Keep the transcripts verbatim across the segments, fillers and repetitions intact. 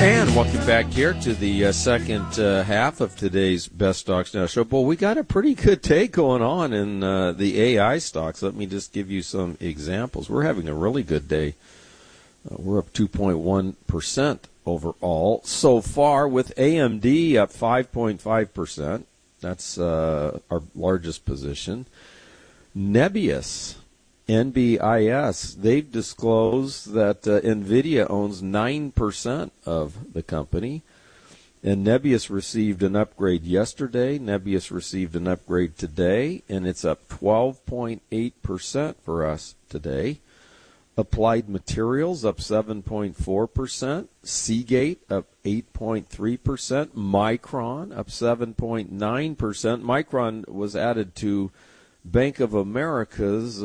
And welcome back here to the uh, second uh, half of today's Best Stocks Now show. Boy, we got a pretty good day going on in uh, the A I stocks. Let me just give you some examples. We're having a really good day. Uh, we're up two point one percent overall so far, with A M D up five point five percent. That's uh, our largest position. Nebius, N B I S, they've disclosed that uh, NVIDIA owns nine percent of the company. And Nebius received an upgrade yesterday. Nebius received an upgrade today, and it's up twelve point eight percent for us today. Applied Materials up seven point four percent. Seagate up eight point three percent. Micron up seven point nine percent. Micron was added to Bank of America's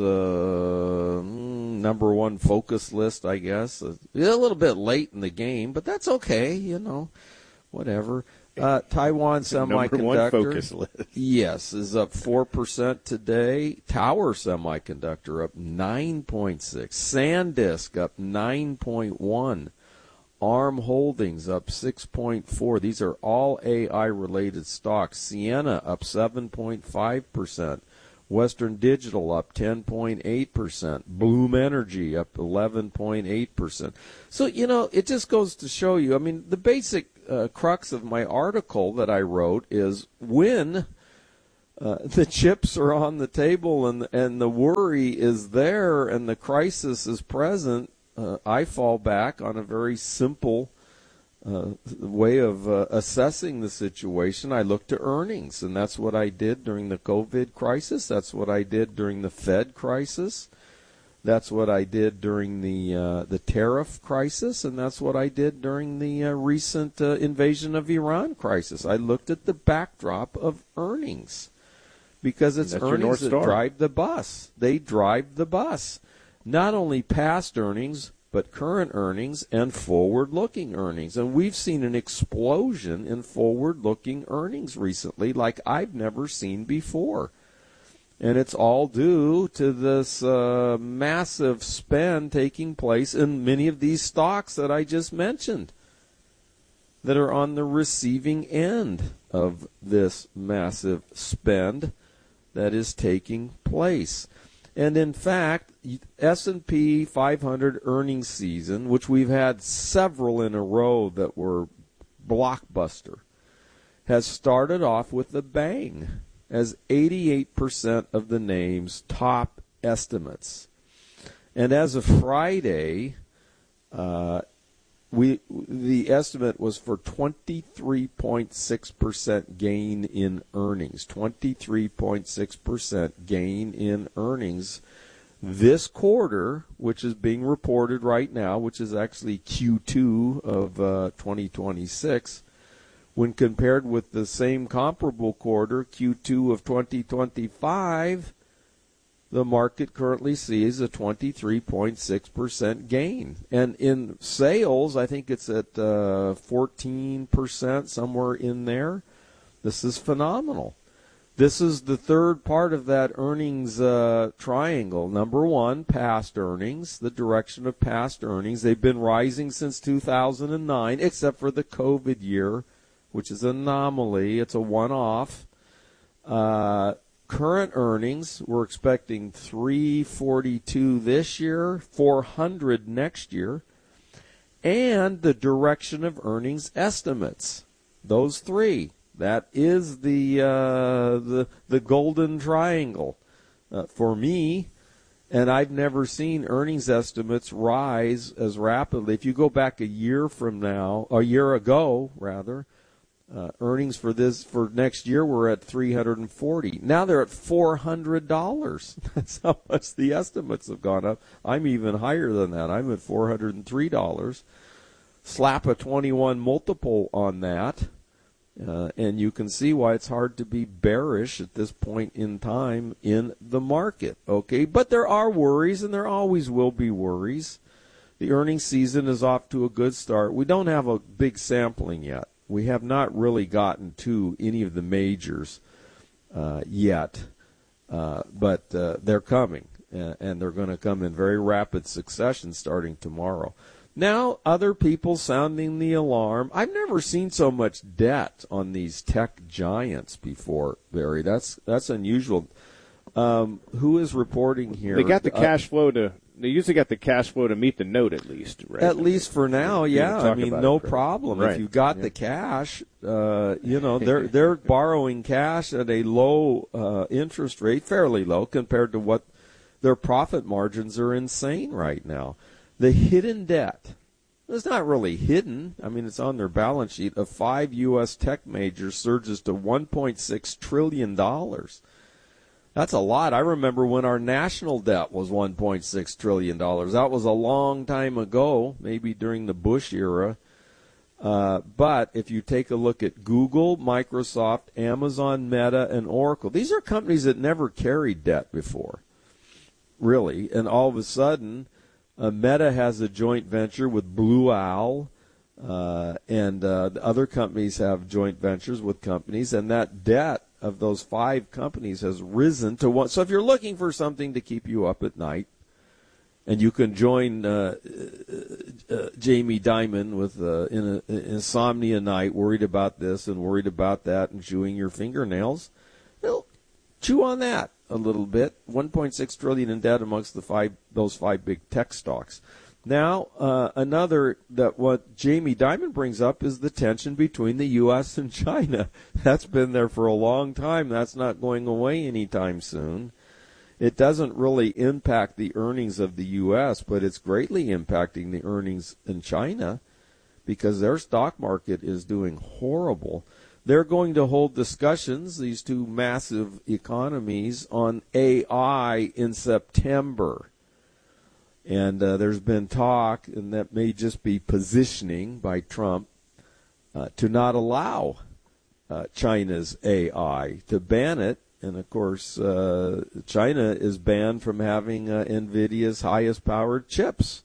uh, number one focus list, I guess. A little bit late in the game, but that's okay, you know, whatever. Uh, Taiwan Semiconductor, number one focus list. Yes, is up four percent today. Tower Semiconductor up nine point six. SanDisk up nine point one. ARM Holdings up six point four. These are all A I-related stocks. Ciena up seven point five percent. Western Digital up ten point eight percent. Bloom Energy up eleven point eight percent. So, you know, it just goes to show you, I mean, the basic uh, crux of my article that I wrote is when uh, the chips are on the table and, and the worry is there and the crisis is present, uh, I fall back on a very simple Uh, way of uh, assessing the situation. I look to earnings, and that's what I did during the COVID crisis. That's what I did during the Fed crisis. That's what I did during the uh, the tariff crisis, and that's what I did during the uh, recent uh, invasion of Iran crisis. I looked at the backdrop of earnings because it's earnings that drive the bus. They drive the bus. Not only past earnings, but current earnings and forward-looking earnings. And we've seen an explosion in forward-looking earnings recently like I've never seen before. And it's all due to this uh, massive spend taking place in many of these stocks that I just mentioned that are on the receiving end of this massive spend that is taking place. And in fact, S and P five hundred earnings season, which we've had several in a row that were blockbuster, has started off with a bang as eighty-eight percent of the names top estimates. And as of Friday, uh, we the estimate was for twenty-three point six percent gain in earnings. twenty-three point six percent gain in earnings this quarter, which is being reported right now, which is actually Q two of uh, twenty twenty-six, when compared with the same comparable quarter, Q two of twenty twenty-five, the market currently sees a twenty-three point six percent gain. And in sales, I think it's at uh, fourteen percent, somewhere in there. This is phenomenal. This is the third part of that earnings uh, triangle. Number one, past earnings, the direction of past earnings. They've been rising since two thousand nine, except for the COVID year, which is an anomaly. It's a one-off. Uh, current earnings, we're expecting three forty-two this year, four hundred next year, and the direction of earnings estimates. Those three. That is the uh, the the golden triangle uh, for me, and I've never seen earnings estimates rise as rapidly. If you go back a year from now, a year ago rather, uh, earnings for this for next year were at three hundred forty. Now they're at four hundred dollars. That's how much the estimates have gone up. I'm even higher than that. I'm at four hundred three dollars. Slap a twenty-one multiple on that. Uh, and you can see why it's hard to be bearish at this point in time in the market, okay? But there are worries, and there always will be worries. The earnings season is off to a good start. We don't have a big sampling yet. We have not really gotten to any of the majors uh, yet, uh, but uh, they're coming, and, and they're going to come in very rapid succession starting tomorrow. Now, other people sounding the alarm. I've never seen so much debt on these tech giants before, Barry. That's that's unusual. Um, who is reporting here? They got the uh, cash flow to. They usually got the cash flow to meet the note at least, right? At least for now, yeah. I mean, no problem. Right. If you got yeah. the cash, uh, you know, they're they're borrowing cash at a low uh, interest rate, fairly low compared to what their profit margins are insane right now. The hidden debt, it's not really hidden. I mean, it's on their balance sheet, of five U S tech majors surges to one point six trillion dollars. That's a lot. I remember when our national debt was one point six trillion dollars. That was a long time ago, maybe during the Bush era. Uh, but if you take a look at Google, Microsoft, Amazon, Meta, and Oracle, these are companies that never carried debt before, really. And all of a sudden, uh, Meta has a joint venture with Blue Owl, uh, and uh, the other companies have joint ventures with companies, and that debt of those five companies has risen to one. So if you're looking for something to keep you up at night, and you can join uh, uh, uh, Jamie Dimon with uh, in an insomnia night, worried about this and worried about that, and chewing your fingernails, well, chew on that a little bit. one point six trillion dollars in debt amongst the five those five big tech stocks. Now, uh, another that what Jamie Dimon brings up is the tension between the U S and China. That's been there for a long time. That's not going away anytime soon. It doesn't really impact the earnings of the U S, but it's greatly impacting the earnings in China because their stock market is doing horrible. They're going to hold discussions, these two massive economies, on A I in September. And uh, there's been talk, and that may just be positioning by Trump, uh, to not allow uh, China's A I, to ban it. And, of course, uh, China is banned from having uh, NVIDIA's highest-powered chips.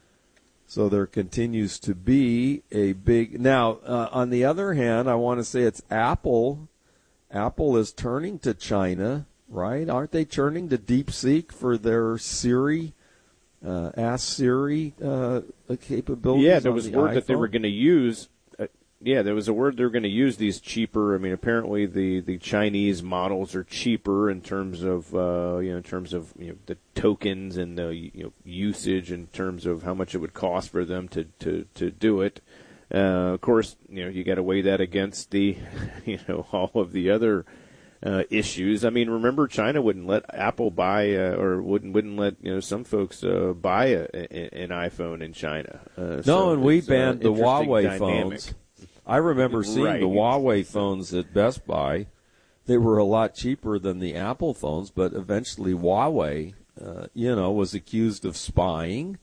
So there continues to be a big – now, uh, on the other hand, I want to say it's Apple. Apple is turning to China, right? Aren't they turning to DeepSeek for their Siri – Uh, Ask Siri uh, capabilities? Yeah, there was the word iPhone? that they were going to use. Uh, yeah, there was a word they were going to use these cheaper. I mean, apparently the, the Chinese models are cheaper in terms of uh, you know in terms of you know the tokens and the you know usage in terms of how much it would cost for them to to, to do it. Uh, of course, you know you got to weigh that against the you know all of the other. Uh, issues. I mean, remember China wouldn't let Apple buy, uh, or wouldn't wouldn't let you know some folks uh, buy a, a, an iPhone in China. Uh, no, so and we uh, banned the Huawei dynamic. phones. I remember seeing right. the Huawei phones at Best Buy. They were a lot cheaper than the Apple phones, but eventually Huawei, uh, you know, was accused of spying,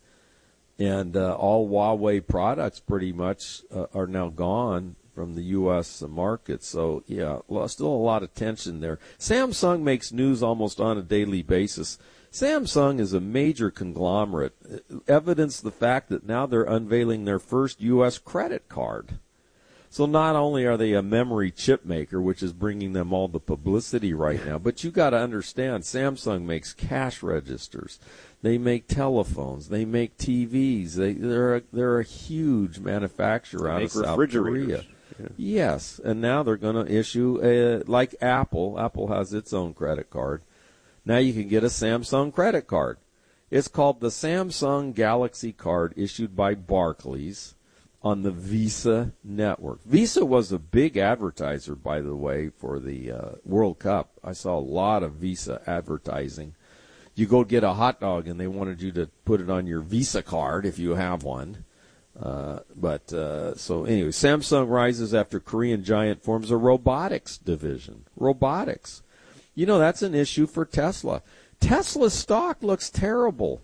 and uh, all Huawei products pretty much uh, are now gone from the U S market. So, yeah, still a lot of tension there. Samsung makes news almost on a daily basis. Samsung is a major conglomerate. Evidence the fact that now they're unveiling their first U S credit card. So not only are they a memory chip maker, which is bringing them all the publicity right now, but you got to understand Samsung makes cash registers. They make telephones. They make T Vs. They, they're, a, they're a huge manufacturer out of South Korea. Yeah. Yes, and now they're going to issue, a, like Apple. Apple has its own credit card. Now you can get a Samsung credit card. It's called the Samsung Galaxy Card, issued by Barclays on the Visa network. Visa was a big advertiser, by the way, for the uh, World Cup. I saw a lot of Visa advertising. You go get a hot dog, and they wanted you to put it on your Visa card if you have one. Uh, but, uh, so anyway, Samsung rises after Korean giant forms a robotics division. Robotics. You know, that's an issue for Tesla. Tesla stock looks terrible.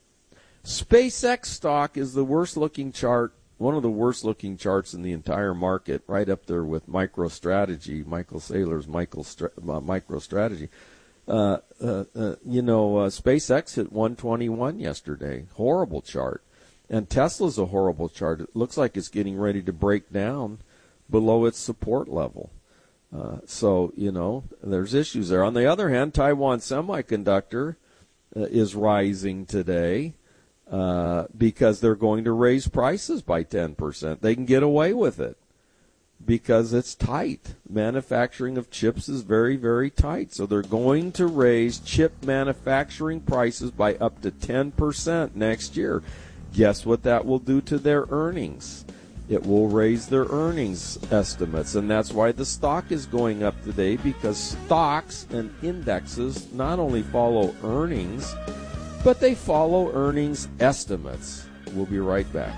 SpaceX stock is the worst looking chart, one of the worst looking charts in the entire market, right up there with MicroStrategy, Michael Saylor's Michael Stra- uh, MicroStrategy. Uh, uh, uh, you know, uh, SpaceX hit one twenty-one yesterday. Horrible chart. And Tesla's a horrible chart. It looks like it's getting ready to break down below its support level. Uh, so, you know, there's issues there. On the other hand, Taiwan Semiconductor uh, is rising today. uh, because they're going to raise prices by ten percent. They can get away with it because it's tight. Manufacturing of chips is very, very tight. So they're going to raise chip manufacturing prices by up to ten percent next year. Guess what that will do to their earnings? It will raise their earnings estimates, and that's why the stock is going up today, because stocks and indexes not only follow earnings, but they follow earnings estimates. We'll be right back.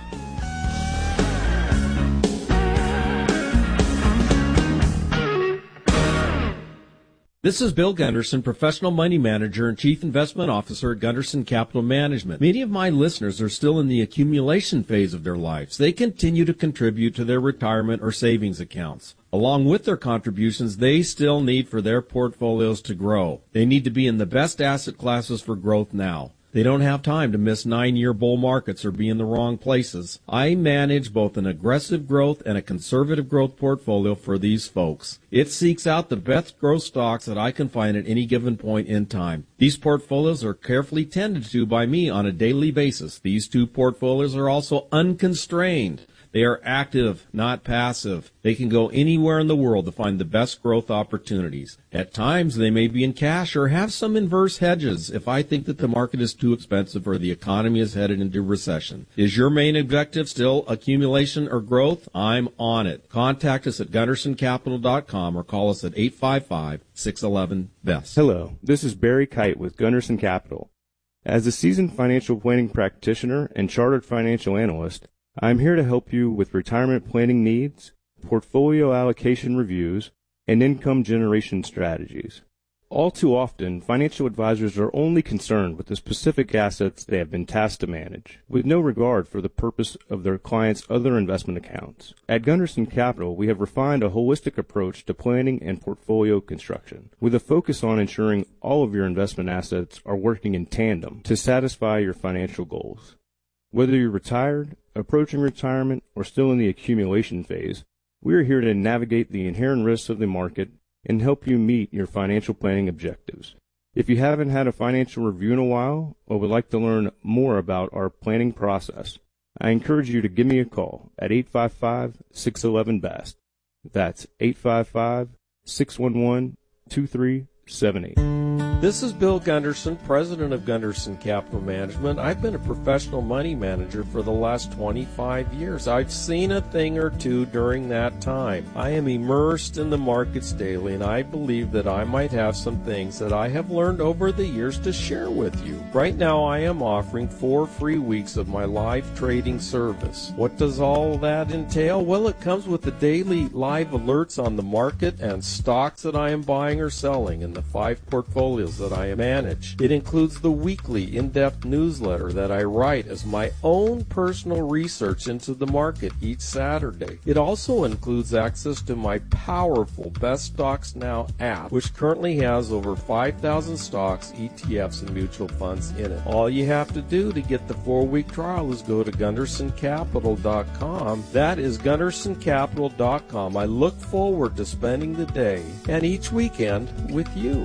This is Bill Gunderson, Professional Money Manager and Chief Investment Officer at Gunderson Capital Management. Many of my listeners are still in the accumulation phase of their lives. They continue to contribute to their retirement or savings accounts. Along with their contributions, they still need for their portfolios to grow. They need to be in the best asset classes for growth now. They don't have time to miss nine-year bull markets or be in the wrong places. I manage both an aggressive growth and a conservative growth portfolio for these folks. It seeks out the best growth stocks that I can find at any given point in time. These portfolios are carefully tended to by me on a daily basis. These two portfolios are also unconstrained. They are active, not passive. They can go anywhere in the world to find the best growth opportunities. At times, they may be in cash or have some inverse hedges if I think that the market is too expensive or the economy is headed into recession. Is your main objective still accumulation or growth? I'm on it. Contact us at gunderson capital dot com or call us at eight five five, six one one, B E S T. Hello, this is Barry Kite with Gunderson Capital. As a seasoned financial planning practitioner and chartered financial analyst, I'm here to help you with retirement planning needs, portfolio allocation reviews, and income generation strategies. All too often, financial advisors are only concerned with the specific assets they have been tasked to manage, with no regard for the purpose of their clients' other investment accounts. At Gunderson Capital, we have refined a holistic approach to planning and portfolio construction, with a focus on ensuring all of your investment assets are working in tandem to satisfy your financial goals. Whether you're retired, approaching retirement, or still in the accumulation phase, we are here to navigate the inherent risks of the market and help you meet your financial planning objectives. If you haven't had a financial review in a while or would like to learn more about our planning process, I encourage you to give me a call at eight five five, six one one, B E S T. That's eight five five, six one one, two three seven eight. This is Bill Gunderson, president of Gunderson Capital Management. I've been a professional money manager for the last twenty-five years. I've seen a thing or two during that time. I am immersed in the markets daily, and I believe that I might have some things that I have learned over the years to share with you. Right now, I am offering four free weeks of my live trading service. What does all that entail? Well, it comes with the daily live alerts on the market and stocks that I am buying or selling in the five portfolios that I manage. It includes the weekly in-depth newsletter that I write as my own personal research into the market each Saturday. It also includes access to my powerful Best Stocks Now app, which currently has over five thousand stocks, E T Fs, and mutual funds in it. All you have to do to get the four-week trial is go to gunderson capital dot com. That is gunderson capital dot com. I look forward to spending the day and each weekend with you.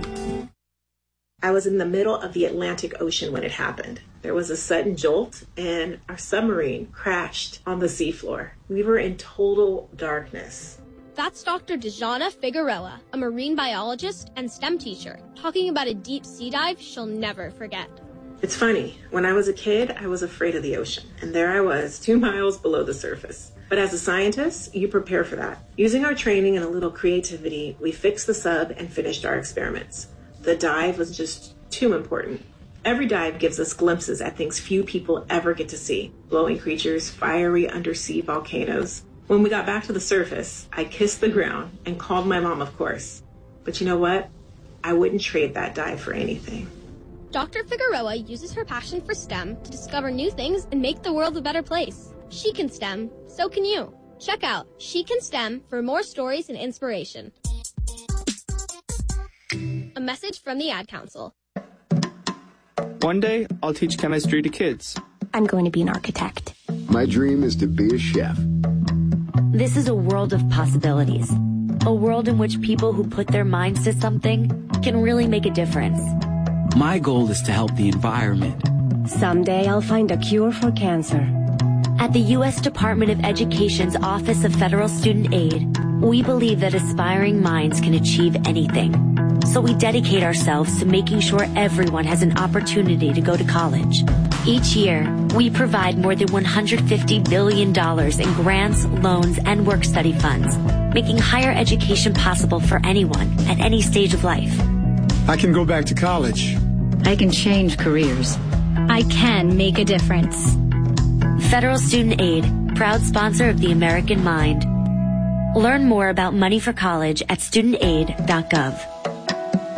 I was in the middle of the Atlantic Ocean when it happened. There was a sudden jolt, and our submarine crashed on the seafloor. We were in total darkness. That's Doctor Dejana Figueroa, a marine biologist and STEM teacher, talking about a deep sea dive she'll never forget. It's funny. When I was a kid, I was afraid of the ocean, and there I was, two miles below the surface. But as a scientist, you prepare for that. Using our training and a little creativity, we fixed the sub and finished our experiments. The dive was just too important. Every dive gives us glimpses at things few people ever get to see. Glowing creatures, fiery undersea volcanoes. When we got back to the surface, I kissed the ground and called my mom, of course. But you know what? I wouldn't trade that dive for anything. Doctor Figueroa uses her passion for STEM to discover new things and make the world a better place. She can STEM, so can you. Check out She Can STEM for more stories and inspiration. A message from the Ad Council. One day, I'll teach chemistry to kids. I'm going to be an architect. My dream is to be a chef. This is a world of possibilities. A world in which people who put their minds to something can really make a difference. My goal is to help the environment. Someday I'll find a cure for cancer. At the U S Department of Education's Office of Federal Student Aid, we believe that aspiring minds can achieve anything. So we dedicate ourselves to making sure everyone has an opportunity to go to college. Each year, we provide more than one hundred fifty billion dollars in grants, loans, and work-study funds, making higher education possible for anyone at any stage of life. I can go back to college. I can change careers. I can make a difference. Federal Student Aid, proud sponsor of the American Mind. Learn more about money for college at student aid dot gov.